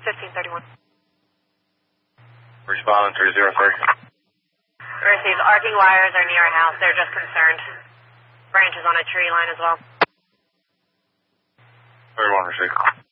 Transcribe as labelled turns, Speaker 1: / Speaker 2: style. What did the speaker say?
Speaker 1: 1531.
Speaker 2: Responding 3030.
Speaker 1: Received. Arcing wires are near a house. They're just concerned. Branches on a tree line as well.
Speaker 2: 31 received.